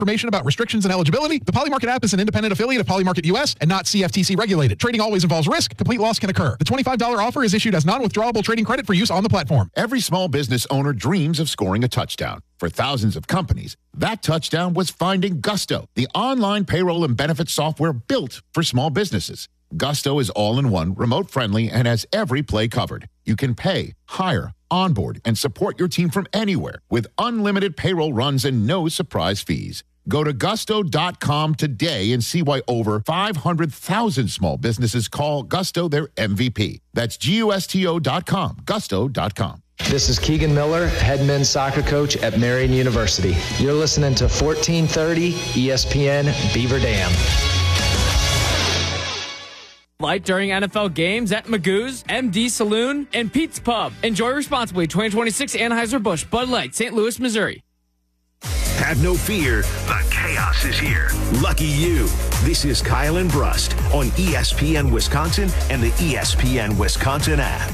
Information about restrictions and eligibility. The Polymarket app is an independent affiliate of Polymarket US and not CFTC regulated. Trading always involves risk. Complete loss can occur. The $25 offer is issued as non-withdrawable trading credit for use on the platform. Every small business owner dreams of scoring a touchdown. For thousands of companies, that touchdown was finding Gusto, the online payroll and benefits software built for small businesses. Gusto is all-in-one, remote-friendly, and has every play covered. You can pay, hire, onboard, and support your team from anywhere with unlimited payroll runs and no surprise fees. Go to gusto.com today and see why over 500,000 small businesses call Gusto their MVP. That's gusto.com, gusto.com. This is Keegan Miller, head men's soccer coach at Marian University. You're listening to 1430 ESPN Beaver Dam. Light during NFL games at Magoo's, MD Saloon, and Pete's Pub. Enjoy responsibly. 2026 Anheuser-Busch, Bud Light, St. Louis, Missouri. Have no fear. The chaos is here. Lucky you. This is Kyle and Brust on ESPN Wisconsin and the ESPN Wisconsin app.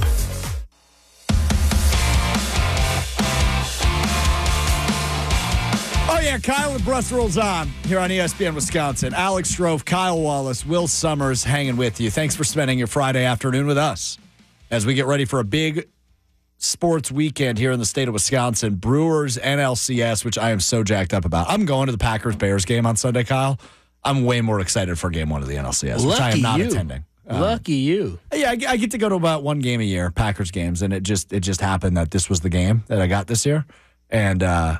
Oh, yeah, Kyle and Brust rolls on here on ESPN Wisconsin. Alex Strofe, Kyle Wallace, Will Summers hanging with you. Thanks for spending your Friday afternoon with us as we get ready for a big sports weekend here in the state of Wisconsin. Brewers, NLCS, which I am so jacked up about. I'm going to the Packers-Bears game on Sunday, Kyle. I'm way more excited for game one of the NLCS, which I am not attending. Lucky you. Yeah, I get to go to about one game a year, Packers games, and it just happened that this was the game that I got this year. And I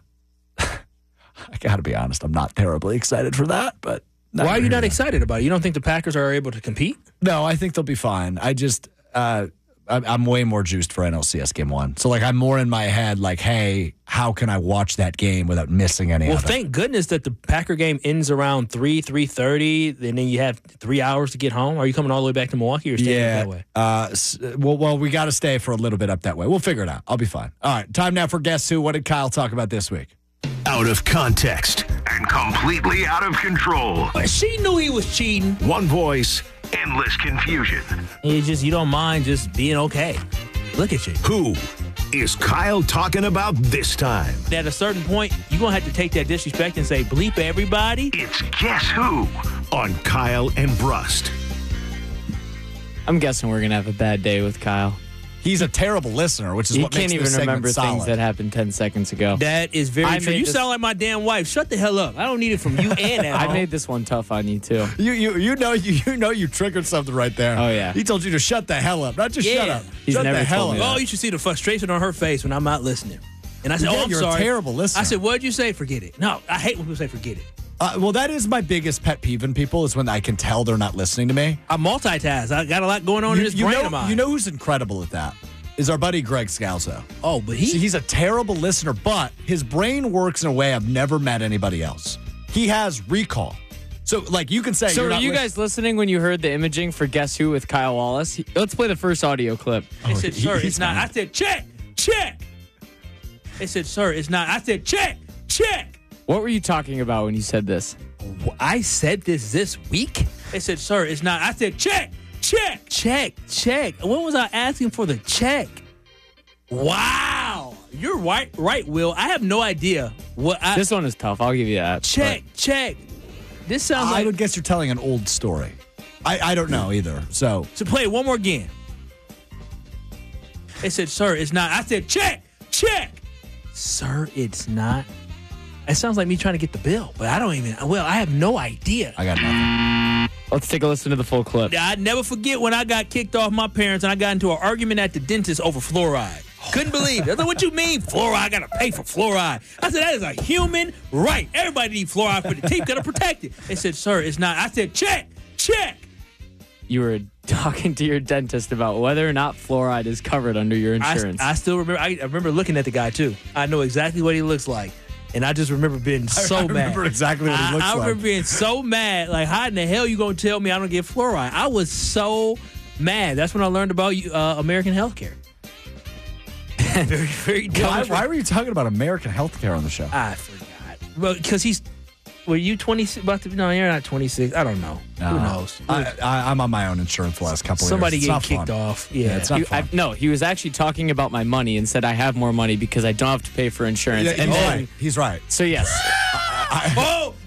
got to be honest, I'm not terribly excited for that. But why are you not excited about it? You don't think the Packers are able to compete? No, I think they'll be fine. I just I'm way more juiced for NLCS game one. So, like, I'm more in my head, like, hey, how can I watch that game without missing any of it? Well, thank goodness that the Packer game ends around 3:30, and then you have 3 hours to get home. Are you coming all the way back to Milwaukee or staying up that way? Well, we got to stay for a little bit up that way. We'll figure it out. I'll be fine. All right, time now for Guess Who. What did Kyle talk about this week? Out of context and completely out of control. She knew he was cheating. One voice, endless confusion. You don't mind just being okay. Look at you. Who is Kyle talking about this time? At a certain point, you're going to have to take that disrespect and say, bleep everybody. It's Guess Who on Kyle and Brust. I'm guessing we're going to have a bad day with Kyle. He's a terrible listener, which is what makes this segment solid. He can't even remember things that happened 10 seconds ago. That is very true. You sound like my damn wife. Shut the hell up. I don't need it from you and Al. I made this one tough on you, too. You know you triggered something right there. Oh, yeah. He told you to shut the hell up. Not just shut up. He's shut never the hell up. Oh, you should see the frustration on her face when I'm not listening. And I said, I'm you're sorry. A terrible listener. I said, what'd you say? Forget it. No, I hate when people say forget it. Well, that is my biggest pet peeve in people is when I can tell they're not listening to me. I multitask. I got a lot going on in this brain of mine. You know who's incredible at that? Is our buddy Greg Scalzo. Oh, but he's a terrible listener, but his brain works in a way I've never met anybody else. He has recall. So, like, you can say... So, were you guys listening when you heard the imaging for Guess Who with Kyle Wallace? Let's play the first audio clip. They said, sir, it's not. I said, check. They said, sir, it's not. I said, check. What were you talking about when you said this? I said this week? They said, sir, it's not. I said, check. When was I asking for the check? Wow. You're right, Will. I have no idea what This one is tough. I'll give you that. Check. This sounds like... I would guess you're telling an old story. I don't know either. So play it one more again. They said, sir, it's not. I said, check. Sir, it's not. It sounds like me trying to get the bill, but I don't even... Well, I have no idea. I got nothing. Let's take a listen to the full clip. I'd never forget when I got kicked off my parents and I got into an argument at the dentist over fluoride. Couldn't believe it. I said, what you mean, fluoride? I got to pay for fluoride. I said, that is a human right. Everybody needs fluoride for the teeth. Got to protect it. They said, sir, it's not. I said, check. You were talking to your dentist about whether or not fluoride is covered under your insurance. I still remember. I remember looking at the guy, too. I know exactly what he looks like. And I just remember being so mad. I remember exactly what he looks like. I remember being so mad. Like, how in the hell you going to tell me I don't get fluoride? I was so mad. That's when I learned about American healthcare. Very, very dumb. Why were you talking about American healthcare on the show? I forgot. Well, because he's Were you 26? No, you're not 26. I don't know. Who knows? I'm on my own insurance the last couple of Somebody years. getting kicked off. Yeah, it's not fun. No, he was actually talking about my money and said I have more money because I don't have to pay for insurance. He's right. So yes. Oh!